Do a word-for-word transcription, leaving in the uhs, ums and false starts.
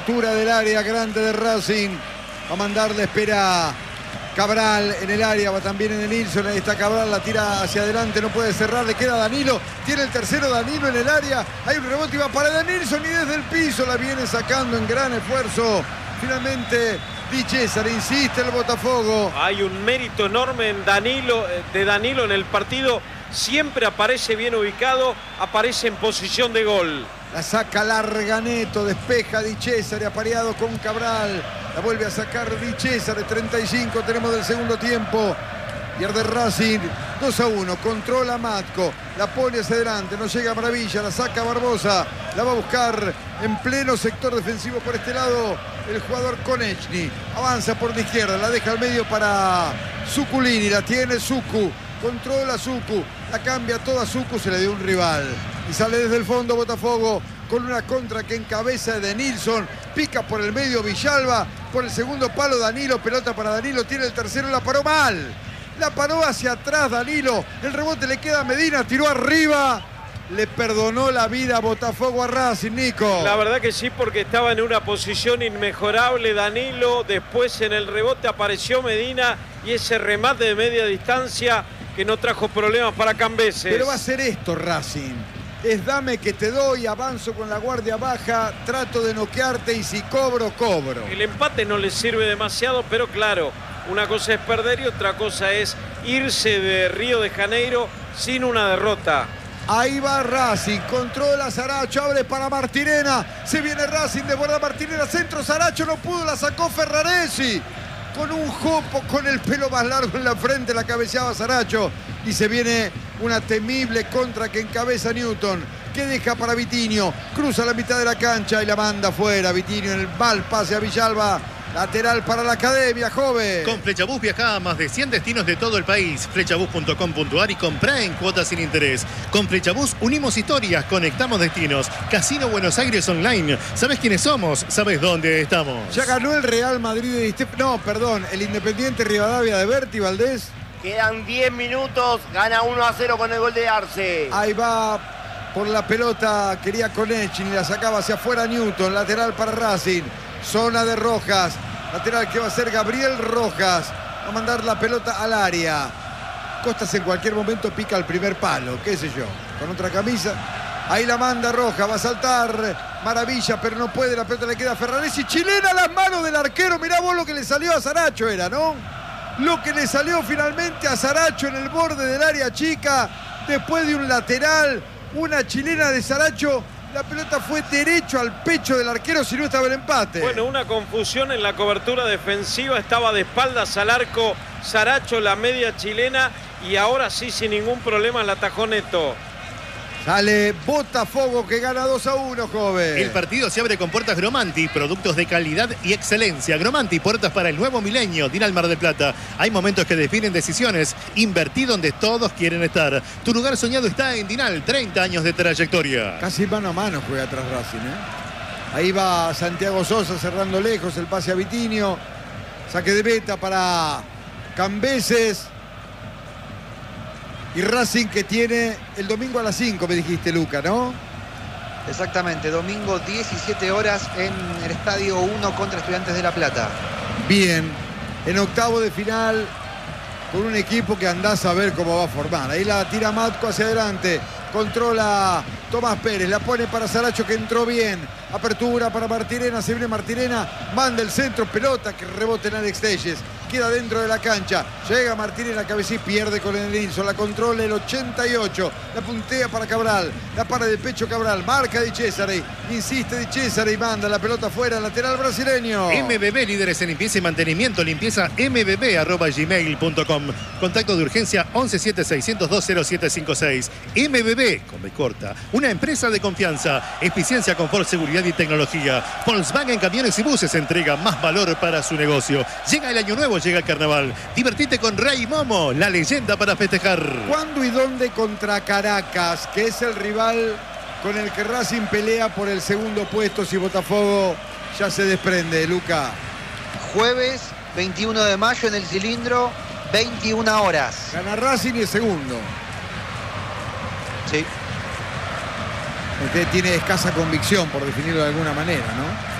altura del área grande de Racing. Va a mandarle, espera Cabral en el área, va también en el Nilsson. Ahí está Cabral, la tira hacia adelante, no puede cerrar, le queda Danilo. Tiene el tercero Danilo en el área. Hay un rebote y va para Nilsson y desde el piso la viene sacando en gran esfuerzo. Finalmente Di Cesare, insiste el Botafogo. Hay un mérito enorme en Danilo, de Danilo en el partido. Siempre aparece bien ubicado, aparece en posición de gol. La saca larga Neto, despeja Di Cesare, apareado con Cabral. La vuelve a sacar Di Cesare, treinta y cinco tenemos del segundo tiempo. Pierde Racing, dos a uno, controla Matco, la pone hacia adelante, no llega Maravilla, la saca Barbosa, la va a buscar en pleno sector defensivo por este lado el jugador Konechny. Avanza por la izquierda, la deja al medio para Zuculini, la tiene Zucu, controla Zucu, la cambia toda Zucu, se le dio un rival. Y sale desde el fondo Botafogo con una contra que encabeza de Nilsson, pica por el medio Villalba, por el segundo palo Danilo, pelota para Danilo, tiene el tercero, la paró mal. La paró hacia atrás Danilo, el rebote le queda a Medina, tiró arriba, le perdonó la vida a Botafogo a Racing, Nico. La verdad que sí, porque estaba en una posición inmejorable Danilo, después en el rebote apareció Medina y ese remate de media distancia que no trajo problemas para Cambeses. Pero va a ser esto Racing, es dame que te doy, avanzo con la guardia baja, trato de noquearte y si cobro, cobro. El empate no le sirve demasiado, pero claro, una cosa es perder y otra cosa es irse de Río de Janeiro sin una derrota. Ahí va Racing, controla Saracho, abre para Martirena, se viene Racing, desborda Martirena, centro Saracho, no pudo, la sacó Ferraresi. Con un jopo, con el pelo más largo en la frente, la cabeceaba Saracho. Y se viene una temible contra que encabeza Newton, que deja para Vitinho, cruza la mitad de la cancha y la manda afuera. Vitinho en el mal pase a Villalba. Lateral para la academia, joven. Con Flechabús viaja a más de cien destinos de todo el país. Flechabús punto com punto ar y comprá en cuotas sin interés. Con Flechabús unimos historias, conectamos destinos. Casino Buenos Aires Online. ¿Sabés quiénes somos? ¿Sabés dónde estamos? Ya ganó el Real Madrid de Di Stéfano. No, perdón, el Independiente Rivadavia de Berti Valdés. Quedan diez minutos, gana uno a cero con el gol de Arce. Ahí va por la pelota, quería Konechny, la sacaba hacia afuera Newton, lateral para Racing. Zona de Rojas, lateral que va a ser Gabriel Rojas. Va a mandar la pelota al área. Costas en cualquier momento pica el primer palo, qué sé yo, con otra camisa. Ahí la manda Rojas, va a saltar Maravilla, pero no puede, la pelota le queda a Ferraresi. Chilena a las manos del arquero, mirá vos lo que le salió a Saracho era, ¿no? Lo que le salió finalmente a Saracho en el borde del área chica, después de un lateral, una chilena de Saracho. La pelota fue derecho al pecho del arquero, si no estaba el empate. Bueno, una confusión en la cobertura defensiva. Estaba de espaldas al arco Saracho, la media chilena. Y ahora sí, sin ningún problema, la atajó Neto. Sale Botafogo que gana dos a uno, joven. El partido se abre con puertas Gromanti, productos de calidad y excelencia. Gromanti, puertas para el nuevo milenio. Dinal Mar del Plata. Hay momentos que definen decisiones. Invertí donde todos quieren estar. Tu lugar soñado está en Dinal. treinta años de trayectoria. Casi mano a mano juega atrás Racing, ¿eh? Ahí va Santiago Sosa cerrando lejos el pase a Vitinho. Saque de meta para Cambeses. Y Racing que tiene el domingo a las cinco, me dijiste, Luca, ¿no? Exactamente, domingo diecisiete horas en el Estadio uno contra Estudiantes de La Plata. Bien, en octavo de final con un equipo que andás a ver cómo va a formar. Ahí la tira Matco hacia adelante, controla Tomás Pérez, la pone para Saracho que entró bien. Apertura para Martirena, se viene Martirena, manda el centro, pelota que rebota en Alex Telles. Queda dentro de la cancha, llega Martirena, cabecita, pierde con el Nilsson, la controla el ochenta y ocho, la puntea para Cabral, la para de pecho Cabral, marca Di Cesare, insiste Di Cesare y manda la pelota afuera, lateral brasileño. M B B, líderes en limpieza y mantenimiento, limpieza m b b arroba gmail punto com. Contacto de urgencia once siete seiscientos dos cero siete cinco seis. M B B, con B corta, una empresa de confianza, eficiencia, confort, seguridad y tecnología. Volkswagen Camiones y Buses entrega más valor para su negocio. Llega el año nuevo, llega el carnaval. Divertite con Ray Momo, la leyenda para festejar. ¿Cuándo y dónde contra Caracas, que es el rival con el que Racing pelea por el segundo puesto si Botafogo ya se desprende, Luca? Jueves veintiuno de mayo en el Cilindro, veintiuna horas. Gana Racing y el segundo. Sí. Usted tiene escasa convicción, por definirlo de alguna manera, ¿no?